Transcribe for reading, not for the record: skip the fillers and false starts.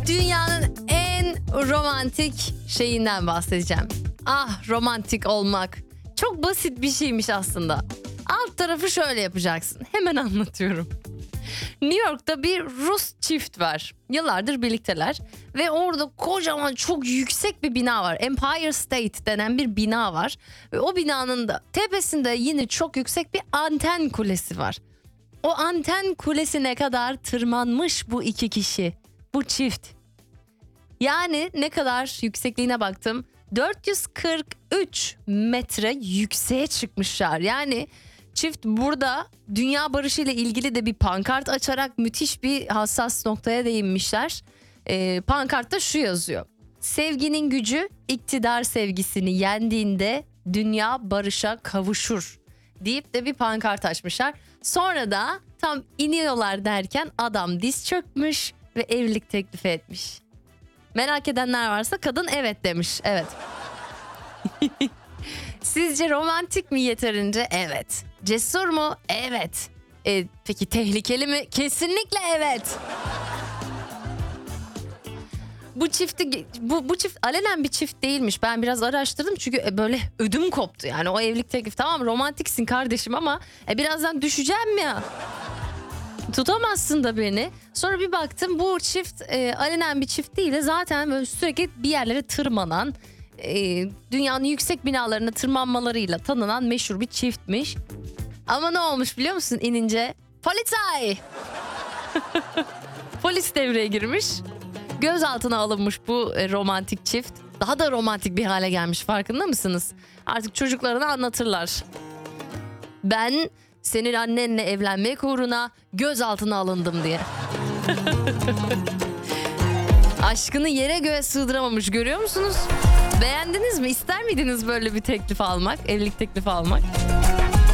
Dünyanın en romantik şeyinden bahsedeceğim. Ah, romantik olmak. Çok basit bir şeymiş aslında. Alt tarafı şöyle yapacaksın. Hemen anlatıyorum. New York'ta bir Rus çift var. Yıllardır birlikteler. Ve orada kocaman çok yüksek bir bina var. Empire State denen bir bina var. Ve o binanın da tepesinde yine çok yüksek bir anten kulesi var. O anten kulesine kadar tırmanmış bu iki kişi. Bu çift. Yani ne kadar yüksekliğine baktım. 443 metre yükseğe çıkmışlar. Yani çift burada dünya barışı ile ilgili de bir pankart açarak müthiş bir hassas noktaya değinmişler. Pankartta şu yazıyor. Sevginin gücü iktidar sevgisini yendiğinde dünya barışa kavuşur deyip de bir pankart açmışlar. Sonra da tam iniyorlar derken adam diz çökmüş ve evlilik teklifi etmiş. Merak edenler varsa kadın evet demiş. Evet. Sizce romantik mi yeterince? Evet. Cesur mu? Evet. Peki tehlikeli mi? Kesinlikle evet. Bu çift alenen bir çift değilmiş. Ben biraz araştırdım çünkü böyle ödüm koptu. Yani o evlilik teklifi tamam romantiksin kardeşim ama birazdan düşeceğim ya. Tutamazsın da beni. Sonra bir baktım bu çift alenen bir çift değil de zaten böyle sürekli bir yerlere tırmanan, dünyanın yüksek binalarına tırmanmalarıyla tanınan meşhur bir çiftmiş. Ama ne olmuş biliyor musun inince? Polizei! Polis devreye girmiş. Gözaltına alınmış bu romantik çift. Daha da romantik bir hale gelmiş, farkında mısınız? Artık çocuklarına anlatırlar. Ben senin annenle evlenmek uğruna gözaltına alındım diye. Aşkını yere göğe sığdıramamış, görüyor musunuz? Beğendiniz mi? İster miydiniz böyle bir teklif almak? Evlilik teklifi almak?